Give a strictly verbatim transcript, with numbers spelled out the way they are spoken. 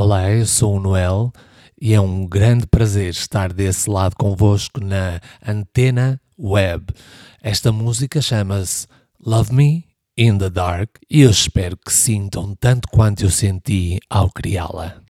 Olá, eu sou o Noel e é um grande prazer estar desse lado convosco na Antena Web. Esta música chama-se Love Me in the Dark e eu espero que sintam tanto quanto eu senti ao criá-la.